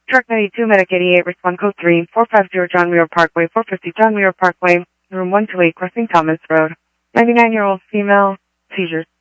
Truck 92, Medic 88, respond code 3, 450 John Muir Parkway, 450 John Muir Parkway, room 128, crossing Thomas Road. 99-year-old female, seizures.